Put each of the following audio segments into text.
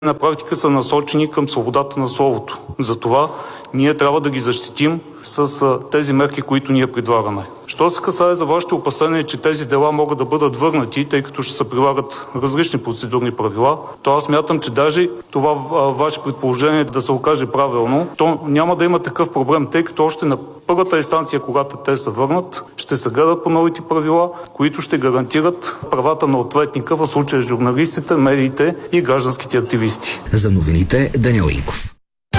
на практика са насочени към свободата на словото. Затова ние трябва да ги защитим с тези мерки, които ние предлагаме. Що се касае за вашите опасения, че тези дела могат да бъдат върнати, тъй като ще се прилагат различни процедурни правила, то аз смятам, че даже това ваше предположение да се окаже правилно, то няма да има такъв проблем, тъй като още на първата инстанция, когато те се върнат, ще се гледат по новите правила, които ще гарантират правата на ответника, в случая журналистите, медиите и гражданските активисти. За новините Даниел Инков.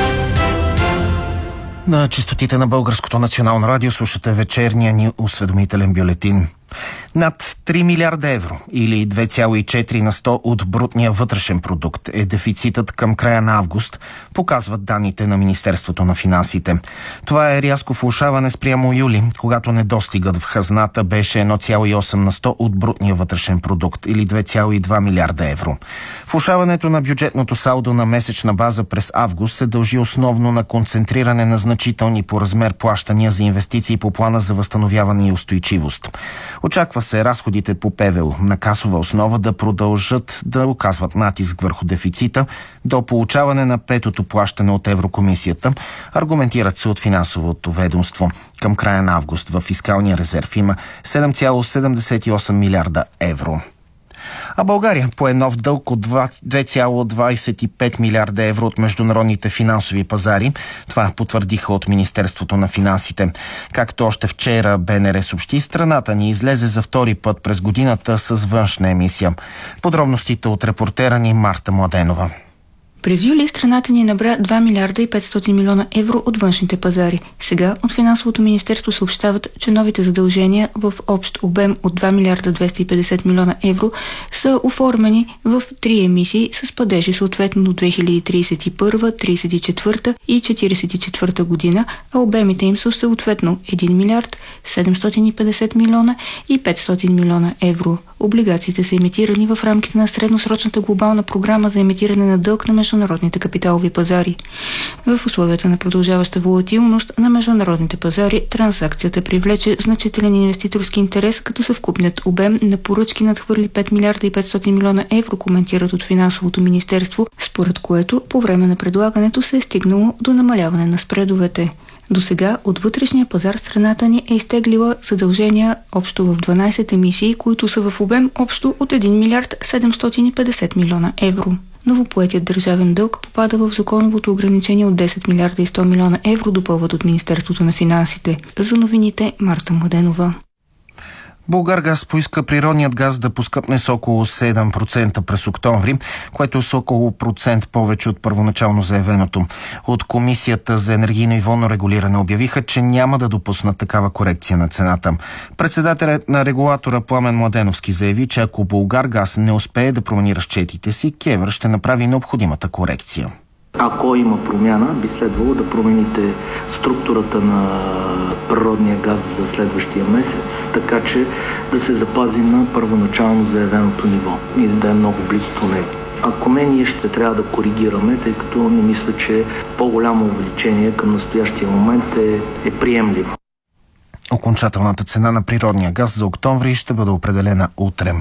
На честотите на Българското национално радио слушате вечерния ни осведомителен бюлетин. Над 3 милиарда евро или 2,4 на 100 от брутния вътрешен продукт е дефицитът към края на август, показват данните на Министерството на финансите. Това е рязко влошаване спрямо юли, когато недостигът в хазната беше 1,8 на 100 от брутния вътрешен продукт или 2,2 милиарда евро. Влошаването на бюджетното салдо на месечна база през август се дължи основно на концентриране на значителни по размер плащания за инвестиции по плана за възстановяване и устойчивост. Очаква се разходите по ПВУ на касова основа да продължат да оказват натиск върху дефицита до получаване на петото плащане от Еврокомисията, аргументират се от финансовото ведомство. Към края на август във фискалния резерв има 7,78 милиарда евро. А България пое нов дълг от 2,25 милиарда евро от международните финансови пазари. Това потвърдиха от Министерството на финансите. Както още вчера БНР съобщи, страната ни излезе за втори път през годината с външна емисия. Подробностите от репортера ни Марта Младенова. През юли страната ни набра 2 милиарда и 500 милиона евро от външните пазари. Сега от Финансовото министерство съобщават, че новите задължения в общ обем от 2 милиарда 250 милиона евро са оформени в 3 емисии с падежи съответно до 2031, 34 и 44 година, а обемите им са съответно 1 милиард 750 милиона и 500 милиона евро. Облигациите са емитирани в рамките на средносрочната глобална програма за емитиране на дълг на международните капиталови пазари. В условията на продължаваща волатилност на международните пазари, транзакцията привлече значителен инвеститорски интерес, като съвкупният обем на поръчки надхвърли 5 милиарда и 500 милиона евро, коментират от Финансовото министерство, според което по време на предлагането се е стигнало до намаляване на спредовете. До сега от вътрешния пазар страната ни е изтеглила задължения общо в 12 емисии, които са в обем общо от 1 милиард 750 милиона евро. Новопоетият държавен дълг попада в законовото ограничение от 10 милиарда и 100 милиона евро, допълват от Министерството на финансите. За новините Марта Младенова. Булгаргаз поиска природният газ да поскъпне с около 7% през октомври, което е с около процент повече от първоначално заявеното. От Комисията за енергийно и водно регулиране обявиха, че няма да допуснат такава корекция на цената. Председателят на регулатора Пламен Младеновски заяви, че ако Булгаргаз не успее да промени разчетите си, КЕВР ще направи необходимата корекция. Ако има промяна, би следвало да промените структурата на природния газ за следващия месец, така че да се запази на първоначално заявеното ниво и да е много близо до него. Ако не, ние ще трябва да коригираме, тъй като не мисля, че по-голямо увеличение към настоящия момент е приемливо. Окончателната цена на природния газ за октомври ще бъде определена утре.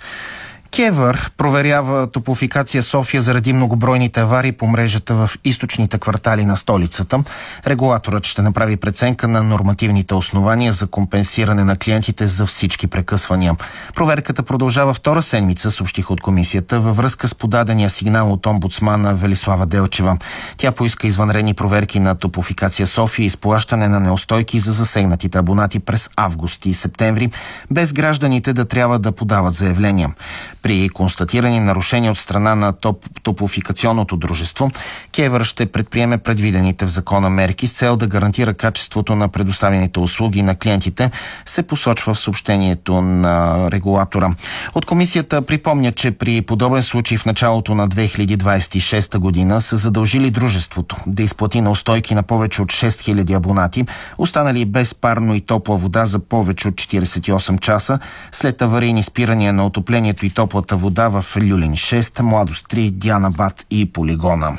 КЕВР проверява Топлофикация София заради многобройните аварии по мрежата в източните квартали на столицата. Регулаторът ще направи преценка на нормативните основания за компенсиране на клиентите за всички прекъсвания. Проверката продължава втора седмица, съобщиха от комисията, във връзка с подадения сигнал от омбудсмана Велислава Делчева. Тя поиска извънредни проверки на Топлофикация София и изплащане на неустойки за засегнатите абонати през август и септември, без гражданите да трябва да подават заявления. При констатирани нарушения от страна на Топлофикационното дружество, КЕВР ще предприеме предвидените в закона мерки с цел да гарантира качеството на предоставените услуги на клиентите, се посочва в съобщението на регулатора. От комисията припомня, че при подобен случай в началото на 2026 година са задължили дружеството да изплати неустойки на повече от 6000 абонати, останали без парно и топла вода за повече от 48 часа след аварийни спирания на отоплението и топлата вода в Люлин 6, Младост 3, Диана Бат и Полигона.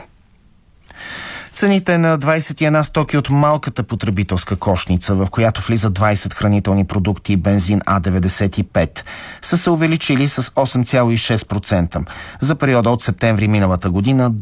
Цените на 21 стоки от малката потребителска кошница, в която влизат 20 хранителни продукти и бензин А95, са се увеличили с 8,6% за периода от септември миналата година